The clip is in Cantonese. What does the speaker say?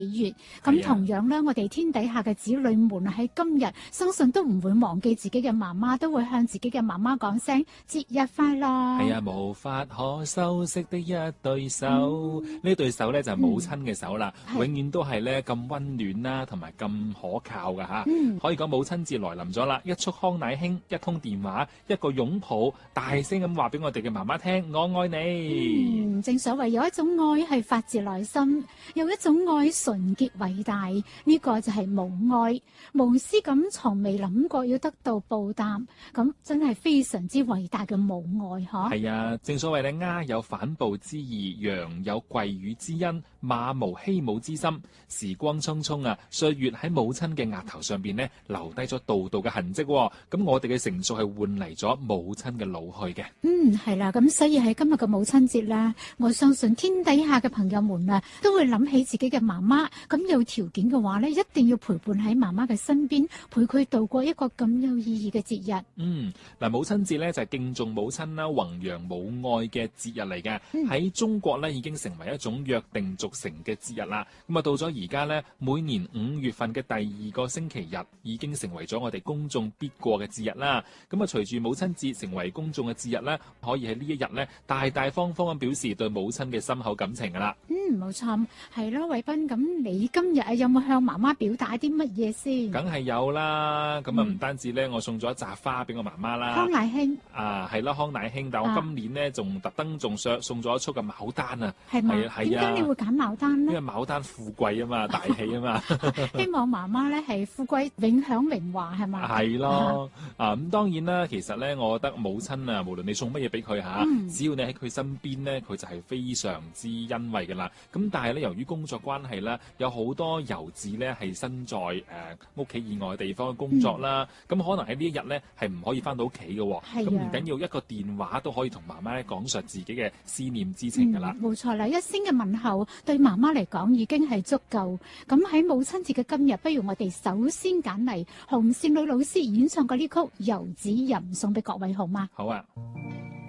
悅。咁同樣咧，我哋天底下嘅子女們喺今日，相信都唔會忘記自己嘅媽媽，都會向自己嘅媽媽講聲節日快樂。 係啊，無法可修飾的一對手，呢對手咧就係母親嘅手啦，永遠都係咧咁溫暖啦，同埋咁可靠噶吓。可以講母親節來臨咗啦，一束康乃馨，一通電話，一個擁抱，大聲咁話俾我哋嘅媽媽聽，我愛你。 正所謂有一種愛係發自內心，有一種愛純潔偉大，呢個就係母愛，無私咁從未諗過要得到報答，咁真係非常之偉大嘅母愛嗬。 係啊，正所謂咧，鴉有反哺之意，羊有跪乳之恩，馬無欺母之心。時光匆匆啊，歲月喺母親嘅額頭上邊呢，留低咗道道嘅痕跡。咁我哋嘅成熟係換嚟咗母親嘅老去嘅。 係啦，咁所以喺今日嘅母親節啦，我相信天底下嘅朋友們啊，都會諗起自己嘅媽媽。咁有條件嘅話呢，一定要陪伴喺媽媽嘅身邊，陪佢度過一個咁有意義嘅節日。 嗱，母親節呢就係敬重母親啦，弘揚母愛嘅節日嚟嘅。喺中國呢已經成為一種約定俗成嘅節日啦。咁啊到咗而家呢，每年5月份嘅第2個星期日已經成為咗我哋公眾必過嘅節日啦。咁啊隨住母親節成為公眾嘅節日呢，可以喺呢一日呢大大方方咁表示對母親嘅深厚感情噶啦。 冇錯，係咯，偉斌，咁你今日有冇向媽媽表達啲乜嘢先？ 梗係有啦，咁啊唔單止咧，我送咗一紮花俾我媽媽啦， 康乃馨啊，係啦，康乃馨，但我今年咧仲特登仲送咗一束嘅牡丹啊， 係嘛？ 係啊， 點解你會揀牡丹咧？ 因為牡丹富貴啊嘛，大氣啊嘛， 希望媽媽咧係富貴永享榮華係嘛？ 係咯，咁當然啦，其實咧，我覺得母親啊，無論你送乜嘢俾佢嚇，只要你喺佢身邊咧，佢就係非常之欣慰㗎啦。咁但係咧，由於工作關係啦，有好多遊子咧係身在屋企以外嘅地方嘅工作啦，咁可能喺呢一日咧係唔可以翻到屋企嘅喎。咁唔緊要，一個電話都可以同媽媽咧講述自己嘅思念之情㗎啦。 冇錯啦，一聲嘅問候對媽媽嚟講已經係足夠。咁喺母親節嘅今日，不如我哋首先揀嚟紅線女老師演唱嘅呢曲《遊子吟》送俾各位好嗎？ 好啊。